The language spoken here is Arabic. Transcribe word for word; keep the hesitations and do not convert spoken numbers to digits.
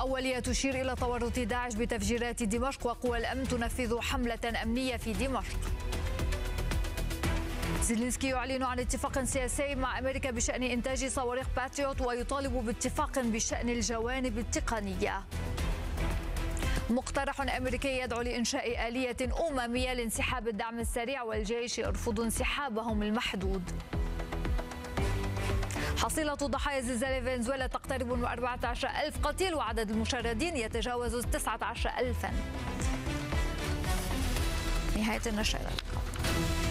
أولية تشير إلى تورط داعش بتفجيرات دمشق، وقوى الأمن تنفذ حملة أمنية في دمشق. زيلينسكي يعلن عن اتفاق سياسي مع أمريكا بشأن إنتاج صواريخ باتريوت، ويطالب باتفاق بشأن الجوانب التقنية. مقترح أمريكي يدعو لإنشاء آلية أممية لانسحاب الدعم السريع، والجيش يرفض انسحابهم المحدود. حصيلة ضحايا زلزال فنزويلا تقترب من أربعة عشر ألف قتيل، وعدد المشردين يتجاوز تسعة عشر ألفا. نهاية النشرة.